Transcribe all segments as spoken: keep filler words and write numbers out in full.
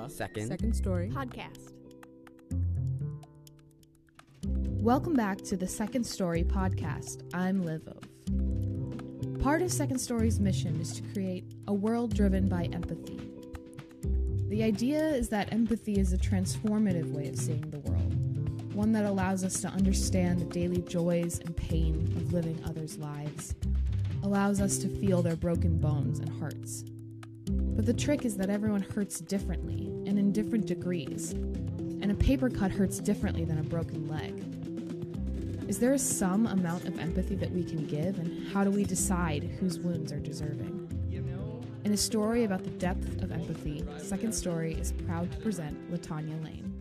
the Second, Second Story podcast. Welcome back to the Second Story podcast. I'm Liv Ove. Part of Second Story's mission is to create a world driven by empathy. The idea is that empathy is a transformative way of seeing the world, one that allows us to understand the daily joys and pain of living others' lives, allows us to feel their broken bones and hearts. But the trick is that everyone hurts differently and in different degrees, and a paper cut hurts differently than a broken leg. Is there some amount of empathy that we can give, and how do we decide whose wounds are deserving? In a story about the depth of empathy, Second Story is proud to present LaTanya Lane.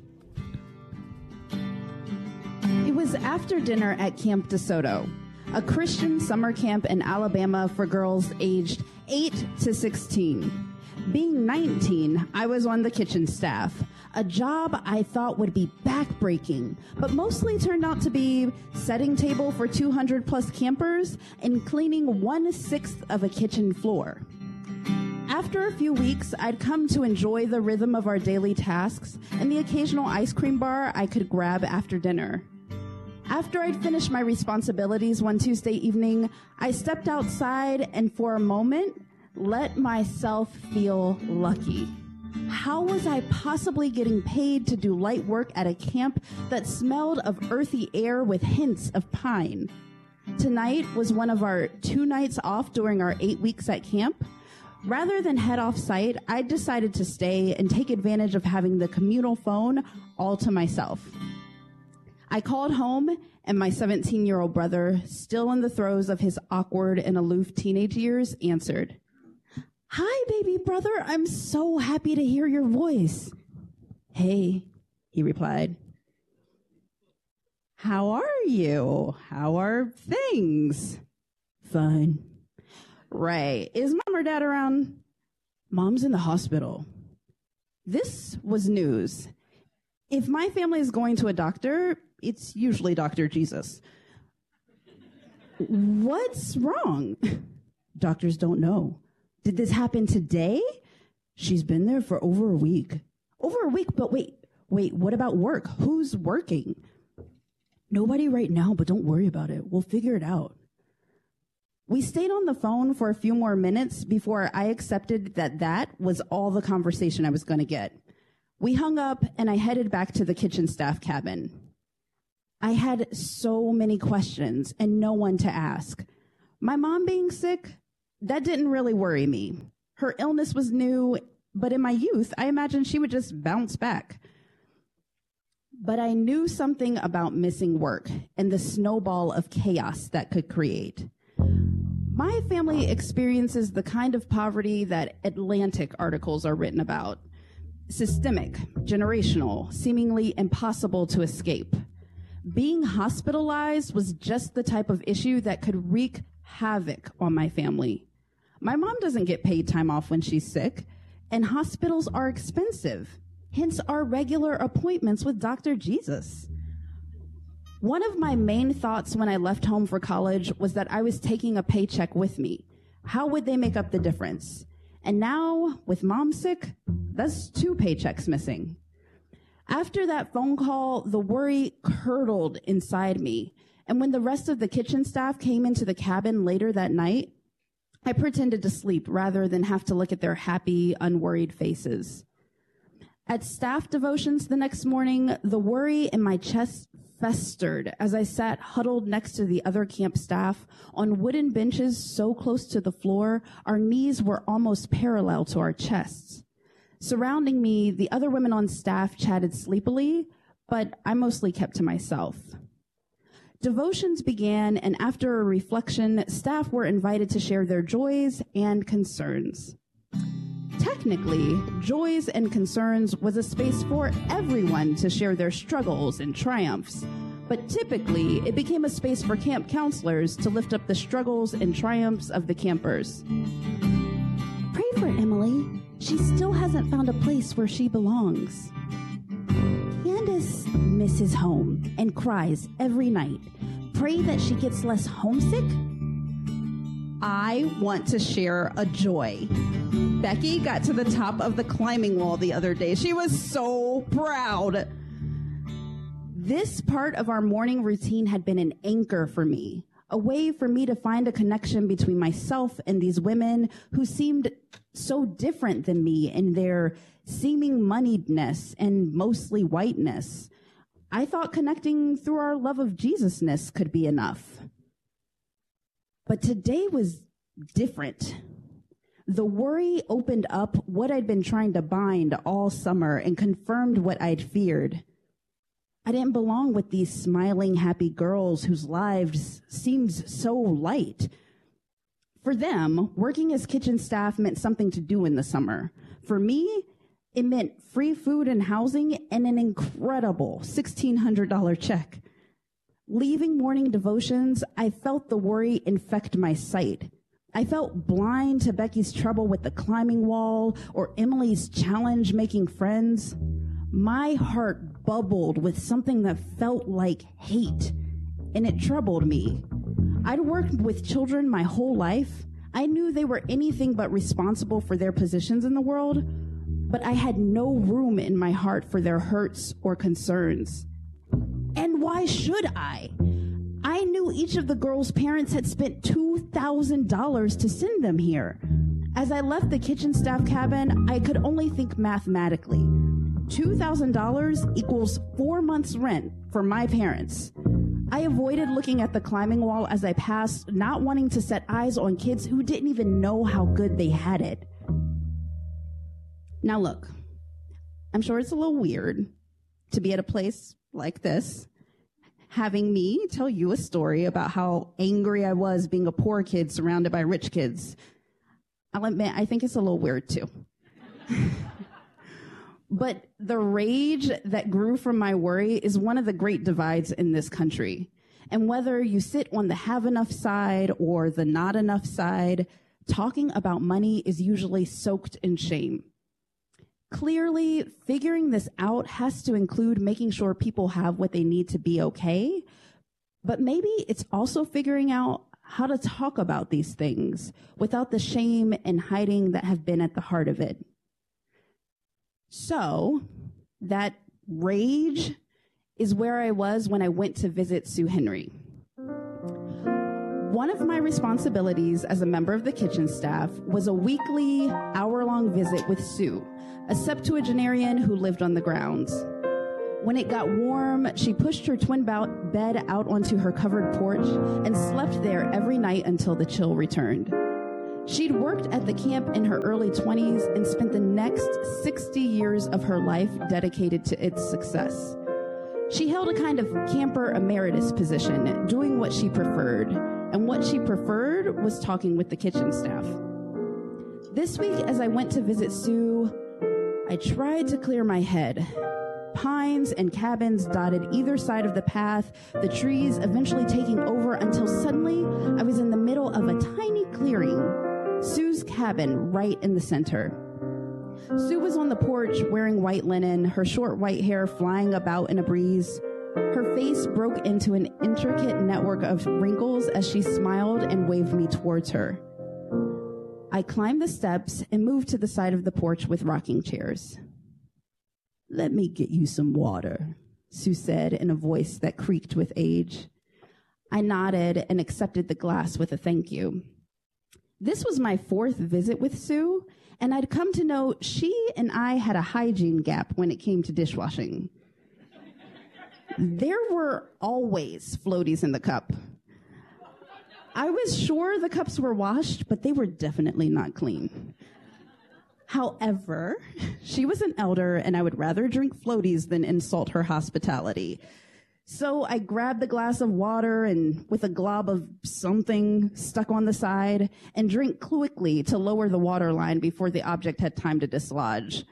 It was after dinner at Camp DeSoto, a Christian summer camp in Alabama for girls aged eight to sixteen. Being nineteen, I was on the kitchen staff, a job I thought would be backbreaking, but mostly turned out to be setting table for two hundred plus campers and cleaning one-sixth of a kitchen floor. After a few weeks, I'd come to enjoy the rhythm of our daily tasks and the occasional ice cream bar I could grab after dinner. After I'd finished my responsibilities one Tuesday evening, I stepped outside and for a moment, let myself feel lucky. How was I possibly getting paid to do light work at a camp that smelled of earthy air with hints of pine? Tonight was one of our two nights off during our eight weeks at camp. Rather than head off site, I decided to stay and take advantage of having the communal phone all to myself. I called home, and my seventeen-year-old brother, still in the throes of his awkward and aloof teenage years, answered. "Hi, baby brother. I'm so happy to hear your voice." "Hey," he replied. "How are you? How are things?" "Fine." "Right. Is mom or dad around?" "Mom's in the hospital." This was news. If my family is going to a doctor, it's usually Doctor Jesus. "What's wrong?" "Doctors don't know." "Did this happen today?" "She's been there for over a week." "Over a week? But wait, wait, what about work? Who's working?" "Nobody right now, but don't worry about it. We'll figure it out." We stayed on the phone for a few more minutes before I accepted that that was all the conversation I was going to get. We hung up, and I headed back to the kitchen staff cabin. I had so many questions and no one to ask. My mom being sick, that didn't really worry me. Her illness was new, but in my youth, I imagined she would just bounce back. But I knew something about missing work and the snowball of chaos that could create. My family experiences the kind of poverty that Atlantic articles are written about. Systemic, generational, seemingly impossible to escape. Being hospitalized was just the type of issue that could wreak havoc on my family. My mom doesn't get paid time off when she's sick, and hospitals are expensive, hence our regular appointments with Doctor Jesus. One of my main thoughts when I left home for college was that I was taking a paycheck with me. How would they make up the difference? And now, with mom sick, that's two paychecks missing. After that phone call, the worry curdled inside me. And when the rest of the kitchen staff came into the cabin later that night, I pretended to sleep rather than have to look at their happy, unworried faces. At staff devotions the next morning, the worry in my chest festered as I sat huddled next to the other camp staff on wooden benches so close to the floor, our knees were almost parallel to our chests. Surrounding me, the other women on staff chatted sleepily, but I mostly kept to myself. Devotions began, and after a reflection, staff were invited to share their joys and concerns. Technically, joys and concerns was a space for everyone to share their struggles and triumphs, but typically it became a space for camp counselors to lift up the struggles and triumphs of the campers. "Pray for Emily. She still hasn't found a place where she belongs." "Candace misses home and cries every night. Pray that she gets less homesick." I want to share a joy. Becky got to the top of the climbing wall the other day. She was so proud. This part of our morning routine had been an anchor for me, a way for me to find a connection between myself and these women who seemed so different than me in their seeming moneyedness and mostly whiteness. I thought connecting through our love of Jesusness could be enough. But today was different. The worry opened up what I'd been trying to bind all summer and confirmed what I'd feared. I didn't belong with these smiling, happy girls whose lives seemed so light. For them, working as kitchen staff meant something to do in the summer. For me, it meant free food and housing and an incredible sixteen hundred dollars check. Leaving morning devotions, I felt the worry infect my sight. I felt blind to Becky's trouble with the climbing wall or Emily's challenge making friends. My heart bubbled with something that felt like hate, and it troubled me. I'd worked with children my whole life. I knew they were anything but responsible for their positions in the world, but I had no room in my heart for their hurts or concerns. And why should I? I knew each of the girls' parents had spent two thousand dollars to send them here. As I left the kitchen staff cabin, I could only think mathematically. two thousand dollars equals four months' rent for my parents. I avoided looking at the climbing wall as I passed, not wanting to set eyes on kids who didn't even know how good they had it. Now look, I'm sure it's a little weird to be at a place like this, having me tell you a story about how angry I was being a poor kid surrounded by rich kids. I'll admit, I think it's a little weird too. But the rage that grew from my worry is one of the great divides in this country. And whether you sit on the have enough side or the not enough side, talking about money is usually soaked in shame. Clearly, figuring this out has to include making sure people have what they need to be okay. But maybe it's also figuring out how to talk about these things without the shame and hiding that have been at the heart of it. So, that rage is where I was when I went to visit Sue Henry. One of my responsibilities as a member of the kitchen staff was a weekly, hour-long visit with Sue, a septuagenarian who lived on the grounds. When it got warm, she pushed her twin bed out onto her covered porch and slept there every night until the chill returned. She'd worked at the camp in her early twenties and spent the next sixty years of her life dedicated to its success. She held a kind of camper emeritus position, doing what she preferred, and what she preferred was talking with the kitchen staff. This week, as I went to visit Sue, I tried to clear my head. Pines and cabins dotted either side of the path, the trees eventually taking over until suddenly I was in the middle of a tiny clearing, Sue's cabin right in the center. Sue was on the porch wearing white linen, her short white hair flying about in a breeze. Her face broke into an intricate network of wrinkles as she smiled and waved me towards her. I climbed the steps and moved to the side of the porch with rocking chairs. "Let me get you some water," Sue said in a voice that creaked with age. I nodded and accepted the glass with a thank you. This was my fourth visit with Sue, and I'd come to know she and I had a hygiene gap when it came to dishwashing. There were always floaties in the cup. I was sure the cups were washed, but they were definitely not clean. However, she was an elder, and I would rather drink floaties than insult her hospitality. So I grabbed the glass of water and with a glob of something stuck on the side and drank quickly to lower the water line before the object had time to dislodge.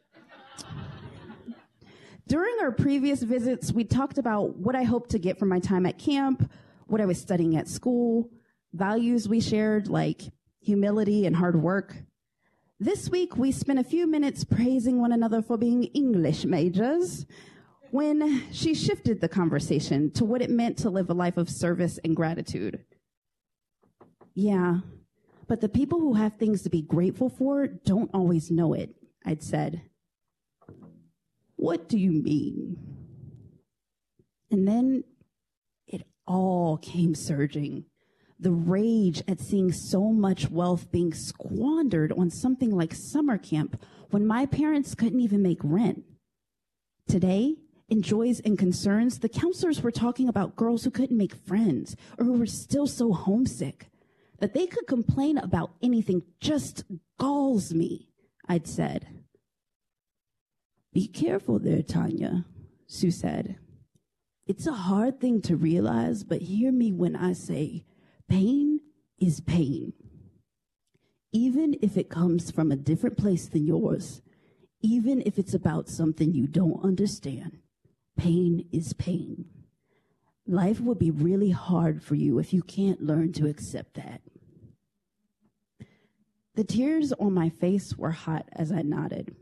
During our previous visits, we talked about what I hoped to get from my time at camp, what I was studying at school, values we shared like humility and hard work. This week, we spent a few minutes praising one another for being English majors, when she shifted the conversation to what it meant to live a life of service and gratitude. Yeah, But the people who have things to be grateful for don't always know it, I'd said. What do you mean? And then it all came surging. The rage at seeing so much wealth being squandered on something like summer camp when my parents couldn't even make rent. Today, in Joys and Concerns, the counselors were talking about girls who couldn't make friends or who were still so homesick that they could complain about anything just galls me, I'd said. Be careful there, Tanya, Sue said. It's a hard thing to realize, but hear me when I say pain is pain. Even if it comes from a different place than yours, even if it's about something you don't understand, pain is pain. Life would be really hard for you if you can't learn to accept that. The tears on my face were hot as I nodded.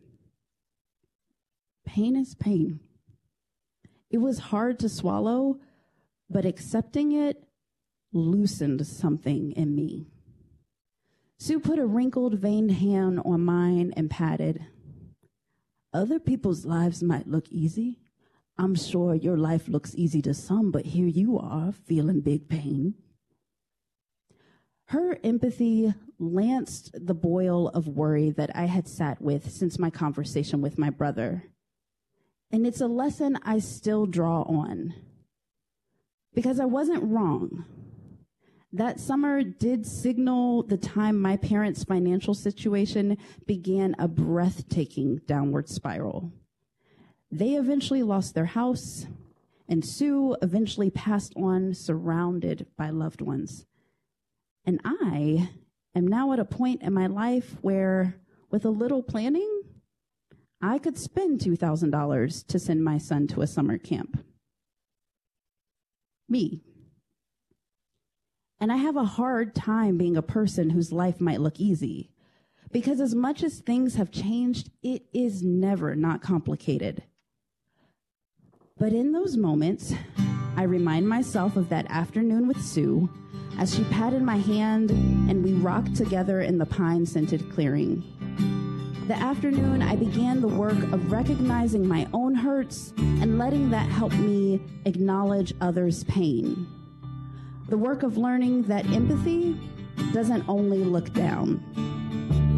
Pain is pain. It was hard to swallow, but accepting it loosened something in me. Sue put a wrinkled, veined hand on mine and patted. Other people's lives might look easy. I'm sure your life looks easy to some, but here you are, feeling big pain. Her empathy lanced the boil of worry that I had sat with since my conversation with my brother. And it's a lesson I still draw on. Because I wasn't wrong. That summer did signal the time my parents' financial situation began a breathtaking downward spiral. They eventually lost their house, and Sue eventually passed on surrounded by loved ones. And I am now at a point in my life where, with a little planning, I could spend two thousand dollars to send my son to a summer camp. Me. And I have a hard time being a person whose life might look easy, because as much as things have changed, it is never not complicated. But in those moments, I remind myself of that afternoon with Sue as she patted my hand and we rocked together in the pine-scented clearing. The afternoon, I began the work of recognizing my own hurts and letting that help me acknowledge others' pain. The work of learning that empathy doesn't only look down.